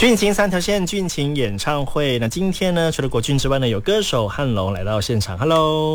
俊情三条线，俊情演唱会。那今天呢，除了国俊之外呢，有歌手汉龙来到现场。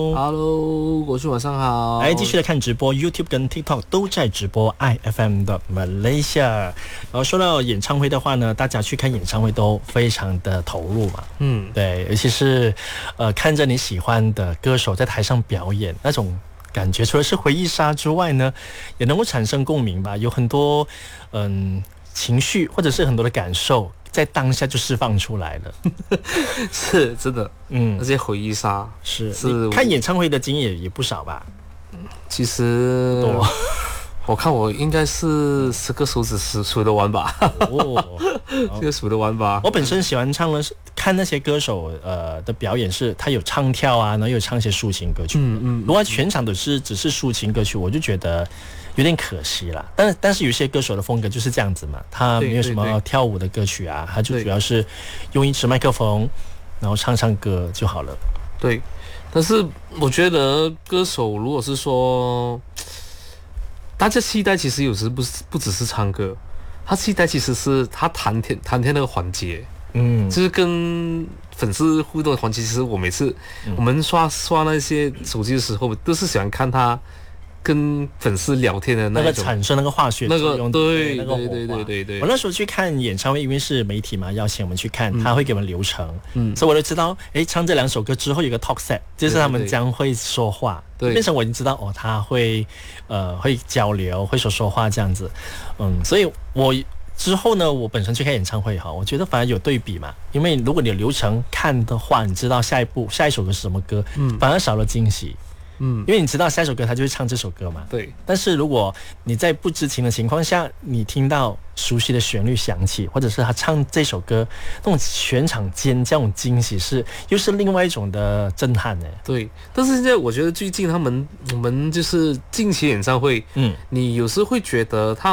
Hello， 国俊晚上好。 来继续来看直播 ，YouTube 跟 TikTok 都在直播 iFM 的 Malaysia。然后说到演唱会的话呢，大家去看演唱会都非常的投入嘛。对，尤其是看着你喜欢的歌手在台上表演，那种感觉除了是回忆杀之外呢，也能够产生共鸣吧。有很多情绪或者是很多的感受，在当下就释放出来了。 是真的，那些回忆杀是看演唱会的经验也不少吧？ 其实多。 我看我应该是10个手指数得完吧。这个数得完吧。 我本身喜欢看那些歌手的表演，是他有唱跳啊，然后有唱一些抒情歌曲。如果全场都是只是抒情歌曲，我就觉得有点可惜啦。但是有些歌手的风格就是这样子嘛，他没有什么跳舞的歌曲啊，他就主要是用一支麦克风，然后唱歌就好了。 对，但是我觉得歌手如果是说，大家期待其实有时不只是唱歌，他期待其实是他谈天那个环节，就是跟粉丝互动的环节。其实我每次我们刷那些手机的时候，都是喜欢看他跟粉丝聊天的那个产生那个化学作用， 对。 我那时候去看演唱会，因为是媒体嘛，邀请我们去看，他会给我们流程，所以我就知道，唱这2首歌之后有个 talk set， 就是他们将会说话，变成我已经知道他会交流，会说话这样子，所以我之后呢，我本身去看演唱会哈，我觉得反而有对比嘛，因为如果你有流程看的话，你知道下一首歌是什么歌，反而少了惊喜。因为你知道下一首歌他就会唱这首歌嘛。 对。 但是如果你在不知情的情况下，你听到熟悉的旋律响起，或者是他唱这首歌，那种全场尖叫，那种惊喜又是另外一种的震撼呢。 对。但是现在我觉得最近我们就是近期演唱会，你有时会觉得他